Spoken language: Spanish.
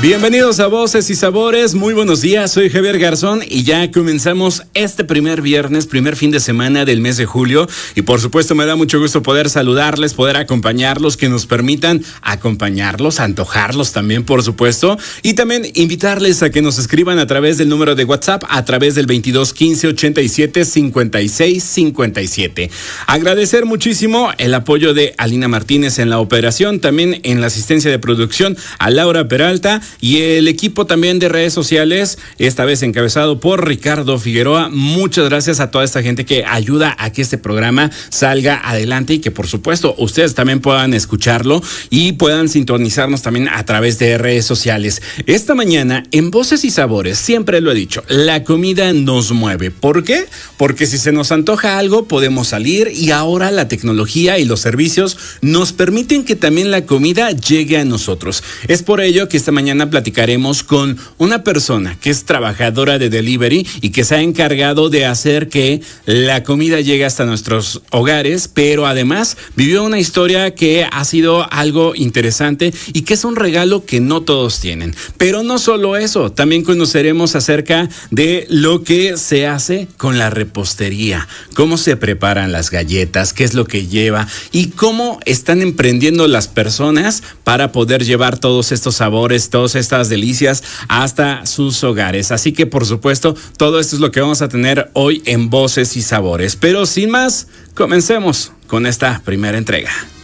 Bienvenidos a Voces y Sabores, muy buenos días, soy Javier Garzón y ya comenzamos este primer viernes, primer fin de semana del mes de julio y por supuesto me da mucho gusto poder saludarles, poder acompañarlos, que nos permitan acompañarlos, antojarlos también por supuesto y también invitarles a que nos escriban a través del número de WhatsApp, a través del 22 15 87 56 57. Agradecer muchísimo el apoyo de Alina Martínez en la operación, también en la asistencia de producción a Laura Peralta y el equipo también de redes sociales, esta vez encabezado por Ricardo Figueroa. Muchas gracias a toda esta gente que ayuda a que este programa salga adelante y que por supuesto ustedes también puedan escucharlo y puedan sintonizarnos también a través de redes sociales. Esta mañana en Voces y Sabores, siempre lo he dicho, la comida nos mueve. ¿Por qué? Porque si se nos antoja algo podemos salir y ahora la tecnología y los servicios nos permiten que también la comida llegue a nosotros. Es por ello que esta mañana platicaremos con una persona que es trabajadora de delivery y que se ha encargado de hacer que la comida llegue hasta nuestros hogares, pero además vivió una historia que ha sido algo interesante y que es un regalo que no todos tienen. Pero no solo eso, también conoceremos acerca de lo que se hace con la repostería, cómo se preparan las galletas, qué es lo que lleva y cómo están emprendiendo las personas para poder llevar todos estos sabores, todas estas delicias hasta sus hogares. Así que por supuesto todo esto es lo que vamos a tener hoy en Voces y Sabores, pero sin más, comencemos con esta primera entrega.